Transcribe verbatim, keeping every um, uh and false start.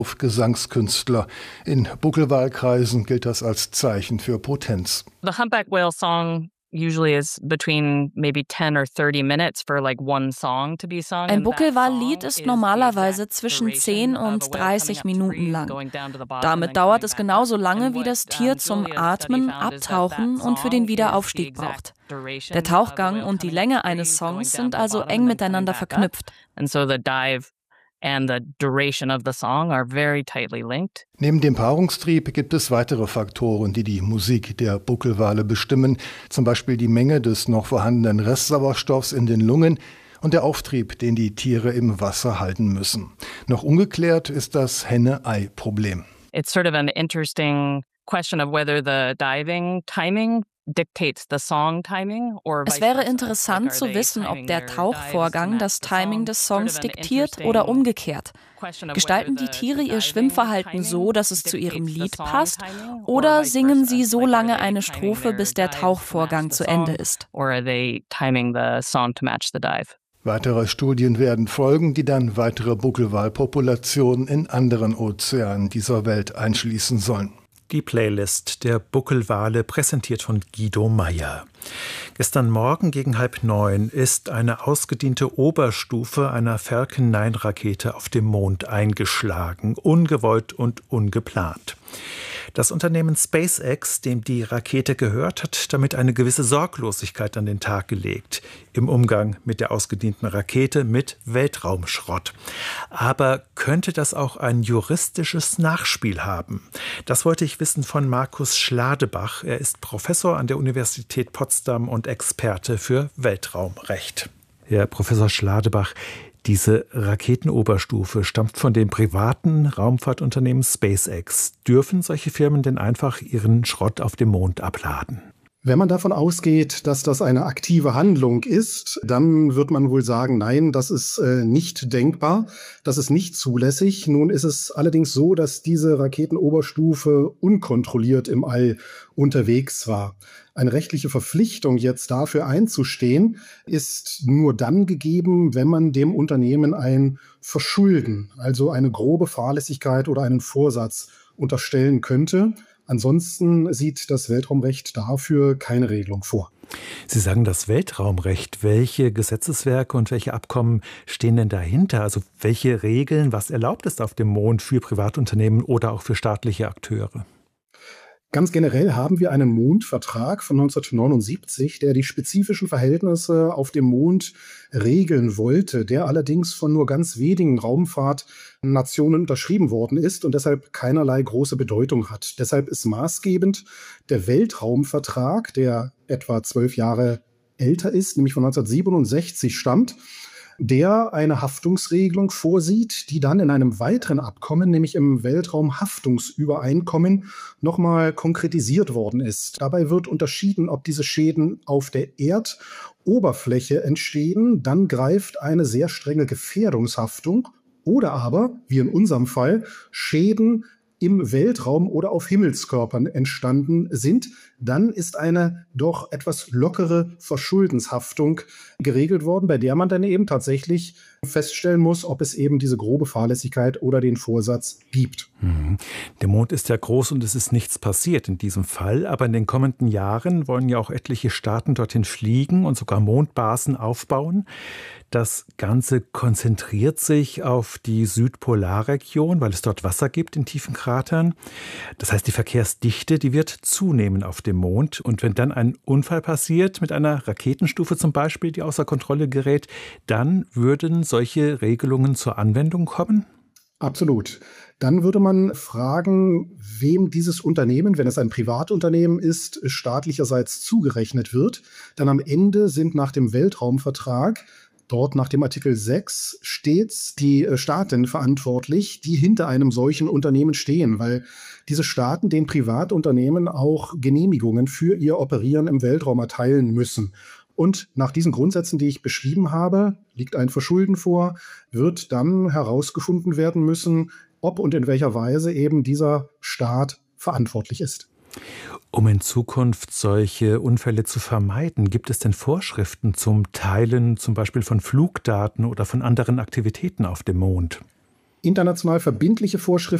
Gesangskünstler. In Buckelwalkreisen gilt das als Zeichen für Potenz. The humpback whale song usually is between maybe ten or thirty minutes for like one song to be sung. Ein Buckelwal-Lied ist normalerweise zwischen zehn und dreißig Minuten lang. Damit dauert es genauso lange, wie das Tier zum Atmen, Abtauchen und für den Wiederaufstieg braucht. Der Tauchgang und die Länge eines Songs sind also eng miteinander verknüpft. And so the dive and the duration of the song are very tightly linked. Neben dem Paarungstrieb gibt es weitere Faktoren, die die Musik der Buckelwale bestimmen. Zum Beispiel die Menge des noch vorhandenen Restsauerstoffs in den Lungen und der Auftrieb, den die Tiere im Wasser halten müssen. Noch ungeklärt ist das Henne-Ei-Problem. It's sort of an interesting question of whether the diving timing dictates the song timing or Es wäre interessant zu wissen, ob der Tauchvorgang das Timing des Songs diktiert oder umgekehrt. Gestalten die Tiere ihr Schwimmverhalten so, dass es zu ihrem Lied passt, oder singen sie so lange eine Strophe, bis der Tauchvorgang zu Ende ist? Or are they timing the song to match the dive? Weitere Studien werden folgen, die dann weitere Buckelwalpopulationen in anderen Ozeanen dieser Welt einschließen sollen. Die Playlist der Buckelwale, präsentiert von Guido Meyer. Gestern Morgen gegen halb neun ist eine ausgediente Oberstufe einer Falcon neun Rakete auf dem Mond eingeschlagen, ungewollt und ungeplant. Das Unternehmen SpaceX, dem die Rakete gehört, hat damit eine gewisse Sorglosigkeit an den Tag gelegt im Umgang mit der ausgedienten Rakete mit Weltraumschrott. Aber könnte das auch ein juristisches Nachspiel haben? Das wollte ich wissen von Markus Schladebach. Er ist Professor an der Universität Potsdam und Experte für Weltraumrecht. Herr Professor Schladebach, diese Raketenoberstufe stammt von dem privaten Raumfahrtunternehmen SpaceX. Dürfen solche Firmen denn einfach ihren Schrott auf dem Mond abladen? Wenn man davon ausgeht, dass das eine aktive Handlung ist, dann wird man wohl sagen, nein, das ist äh, nicht denkbar, das ist nicht zulässig. Nun ist es allerdings so, dass diese Raketenoberstufe unkontrolliert im All unterwegs war. Eine rechtliche Verpflichtung, jetzt dafür einzustehen, ist nur dann gegeben, wenn man dem Unternehmen ein Verschulden, also eine grobe Fahrlässigkeit oder einen Vorsatz unterstellen könnte. Ansonsten sieht das Weltraumrecht dafür keine Regelung vor. Sie sagen das Weltraumrecht. Welche Gesetzeswerke und welche Abkommen stehen denn dahinter? Also welche Regeln, was erlaubt es auf dem Mond für Privatunternehmen oder auch für staatliche Akteure? Ganz generell haben wir einen Mondvertrag von neunzehnhundertneunundsiebzig, der die spezifischen Verhältnisse auf dem Mond regeln wollte, der allerdings von nur ganz wenigen Raumfahrtnationen unterschrieben worden ist und deshalb keinerlei große Bedeutung hat. Deshalb ist maßgebend der Weltraumvertrag, der etwa zwölf Jahre älter ist, nämlich von neunzehnhundertsiebenundsechzig stammt, der eine Haftungsregelung vorsieht, die dann in einem weiteren Abkommen, nämlich im Weltraumhaftungsübereinkommen, nochmal konkretisiert worden ist. Dabei wird unterschieden, ob diese Schäden auf der Erdoberfläche entstehen, dann greift eine sehr strenge Gefährdungshaftung, oder aber, wie in unserem Fall, Schäden im Weltraum oder auf Himmelskörpern entstanden sind, dann ist eine doch etwas lockere Verschuldenshaftung geregelt worden, bei der man dann eben tatsächlich feststellen muss, ob es eben diese grobe Fahrlässigkeit oder den Vorsatz gibt. Mhm. Der Mond ist ja groß und es ist nichts passiert in diesem Fall, aber in den kommenden Jahren wollen ja auch etliche Staaten dorthin fliegen und sogar Mondbasen aufbauen. Das Ganze konzentriert sich auf die Südpolarregion, weil es dort Wasser gibt in tiefen Kratern. Das heißt, die Verkehrsdichte, die wird zunehmen auf dem Mond. Und wenn dann ein Unfall passiert, mit einer Raketenstufe zum Beispiel, die außer Kontrolle gerät, dann würden solche Regelungen zur Anwendung kommen? Absolut. Dann würde man fragen, wem dieses Unternehmen, wenn es ein Privatunternehmen ist, staatlicherseits zugerechnet wird. Dann am Ende sind nach dem Weltraumvertrag dort nach dem Artikel sechs stets die Staaten verantwortlich, die hinter einem solchen Unternehmen stehen, weil diese Staaten den Privatunternehmen auch Genehmigungen für ihr Operieren im Weltraum erteilen müssen. Und nach diesen Grundsätzen, die ich beschrieben habe, liegt ein Verschulden vor, wird dann herausgefunden werden müssen, ob und in welcher Weise eben dieser Staat verantwortlich ist. Um in Zukunft solche Unfälle zu vermeiden, gibt es denn Vorschriften zum Teilen zum Beispiel von Flugdaten oder von anderen Aktivitäten auf dem Mond? international verbindliche Vorschriften